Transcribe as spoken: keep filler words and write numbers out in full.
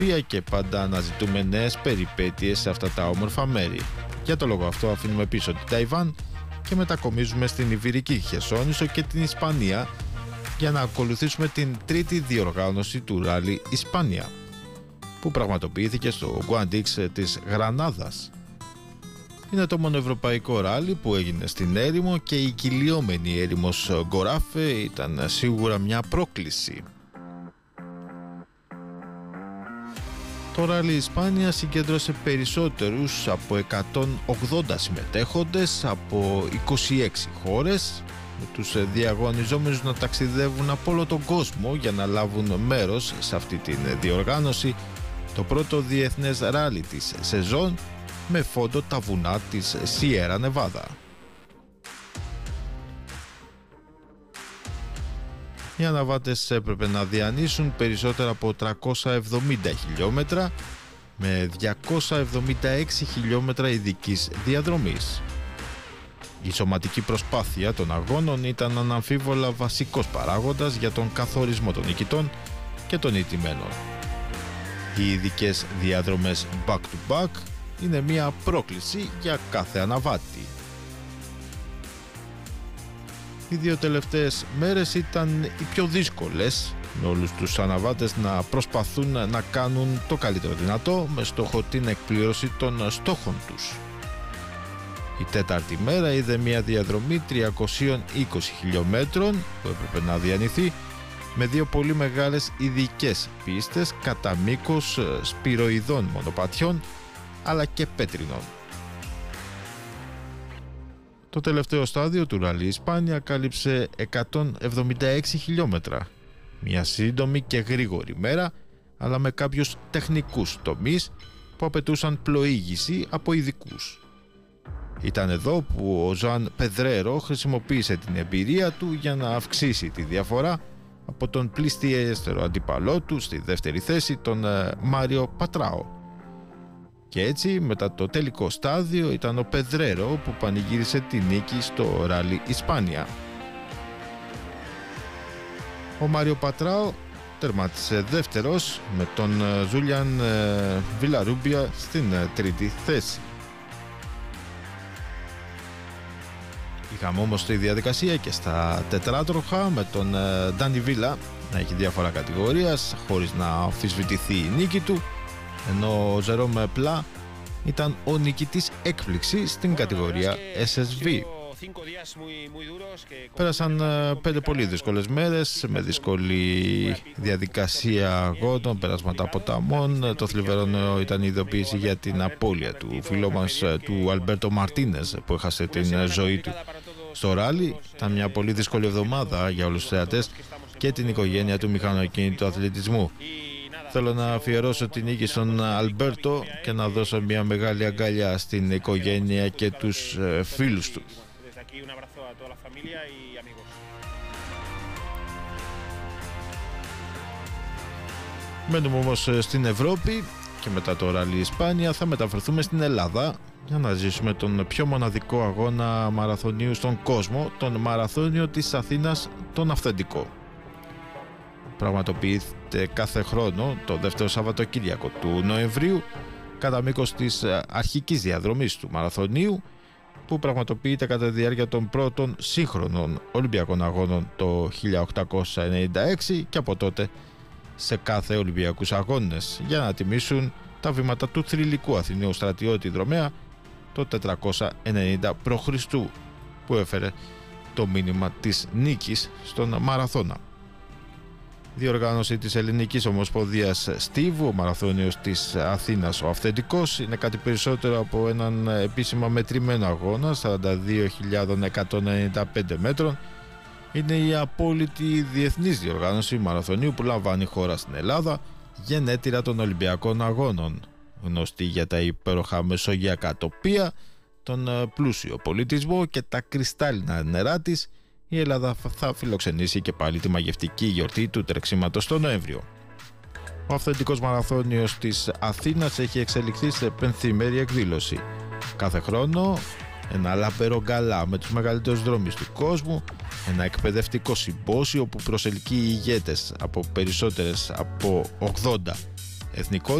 νοοτροπία και πάντα αναζητούμε νέες περιπέτειες σε αυτά τα όμορφα μέρη. Για το λόγο αυτό αφήνουμε πίσω την Ταϊβάν και μετακομίζουμε στην Ιβηρική Χερσόνησο και την Ισπανία για να ακολουθήσουμε την τρίτη διοργάνωση του Ράλι Ισπάνια, που πραγματοποιήθηκε στο Γκουαντίξ της Γρανάδας. Είναι το μόνο ευρωπαϊκό ράλι που έγινε στην έρημο και η κυλιόμενη έρημος Γκοράφε ήταν σίγουρα μια πρόκληση. Το Ράλι Ισπάνια συγκέντρωσε περισσότερους από εκατόν ογδόντα συμμετέχοντες από είκοσι έξι χώρες, με τους διαγωνιζόμενους να ταξιδεύουν από όλο τον κόσμο για να λάβουν μέρος σε αυτή τη διοργάνωση, το πρώτο διεθνές ράλι της σεζόν, με φόντο τα βουνά της Σιέρα Νεβάδα. Οι αναβάτες έπρεπε να διανύσουν περισσότερα από τριακόσια εβδομήντα χιλιόμετρα με διακόσια εβδομήντα έξι χιλιόμετρα ειδικής διαδρομής. Η σωματική προσπάθεια των αγώνων ήταν αναμφίβολα βασικός παράγοντας για τον καθορισμό των νικητών και των ηττημένων. Οι ειδικές διάδρομες back-to-back είναι μια πρόκληση για κάθε αναβάτη. Οι δύο τελευταίες μέρες ήταν οι πιο δύσκολες, με όλους τους αναβάτες να προσπαθούν να κάνουν το καλύτερο δυνατό με στόχο την εκπλήρωση των στόχων τους. Η τέταρτη μέρα είδε μια διαδρομή τριακόσια είκοσι χιλιόμετρων που έπρεπε να διανυθεί, με δύο πολύ μεγάλες ειδικές πίστες κατά μήκος σπυροειδών μονοπατιών αλλά και πέτρινων. Το τελευταίο στάδιο του Ράλι Ισπάνια κάλυψε εκατόν εβδομήντα έξι χιλιόμετρα, μια σύντομη και γρήγορη μέρα, αλλά με κάποιους τεχνικούς τομείς που απαιτούσαν πλοήγηση από ειδικούς. Ήταν εδώ που ο Ζωάν Πεδρέρο χρησιμοποίησε την εμπειρία του για να αυξήσει τη διαφορά από τον πληστιέστερο αντίπαλό του στη δεύτερη θέση, τον Μάριο Πατράο. Και έτσι, μετά το τελικό στάδιο, ήταν ο Πεδρέρο που πανηγύρισε τη νίκη στο Ράλι Ισπάνια. Ο Μάριο Πατράο τερμάτισε δεύτερος, με τον Ζούλιαν Βιλαρούμπια στην τρίτη θέση. Είχαμε όμως τη διαδικασία και στα τετράτροχα, με τον Ντάνι Βίλα να έχει διάφορα κατηγορίας χωρίς να αμφισβητηθεί η νίκη του, ενώ ο Ζερόμ Πλά ήταν ο νικητής έκπληξη στην κατηγορία ες ες βι. Πέρασαν πέντε πολύ δύσκολες μέρες με δύσκολη διαδικασία αγώνων, περάσματα ποταμών. Το θλιβερό νέο ήταν η ειδοποίηση για την απώλεια του φίλου μας του Αλμπέρτο Μαρτίνες, που έχασε την ζωή του στο ράλι. Ήταν μια πολύ δύσκολη εβδομάδα για όλους τους θεατές και την οικογένεια του μηχανοακίνητου αθλητισμού. Θέλω να αφιερώσω την νίκη στον Αλμπέρτο και να δώσω μια μεγάλη αγκαλιά στην οικογένεια και τους φίλους του. Μένουμε όμως στην Ευρώπη και μετά το Ράλι Ισπάνια θα μεταφερθούμε στην Ελλάδα για να ζήσουμε τον πιο μοναδικό αγώνα μαραθωνίου στον κόσμο, τον Μαραθώνιο της Αθήνας, τον αυθεντικό. Πραγματοποιείται κάθε χρόνο το δεύτερο Σαββατοκύριακο του Νοεμβρίου κατά μήκος της αρχικής διαδρομής του μαραθωνίου, που πραγματοποιείται κατά τη διάρκεια των πρώτων σύγχρονων Ολυμπιακών Αγώνων το χίλια οκτακόσια ενενήντα έξι και από τότε σε κάθε Ολυμπιακούς Αγώνες, για να τιμήσουν τα βήματα του θρυλικού Αθηναίου στρατιώτη δρομέα το τετρακόσια ενενήντα π.Χ., που έφερε το μήνυμα της νίκης στον μαραθώνα. Διοργάνωση της Ελληνικής Ομοσπονδίας Στίβου, ο Μαραθώνιος της Αθήνας ο αυθεντικός, είναι κάτι περισσότερο από έναν επίσημα μετρημένο αγώνα σαράντα δύο χιλιάδες εκατόν ενενήντα πέντε μέτρων. Είναι η απόλυτη διεθνής διοργάνωση μαραθωνίου που λαμβάνει χώρα στην Ελλάδα, γενέτειρα των Ολυμπιακών Αγώνων, γνωστή για τα υπέροχα μεσογειακά τοπία, τον πλούσιο πολιτισμό και τα κρυστάλλινα νερά της. Η Ελλάδα θα φιλοξενήσει και πάλι τη μαγευτική γιορτή του τρεξίματος το Νοέμβριο. Ο αυθεντικός μαραθώνιος της Αθήνας έχει εξελιχθεί σε πενθήμερη εκδήλωση. Κάθε χρόνο ένα λαμπερό γκαλά με τους μεγαλύτερους δρόμους του κόσμου, ένα εκπαιδευτικό συμπόσιο που προσελκύει ηγέτες από περισσότερες από ογδόντα εθνικό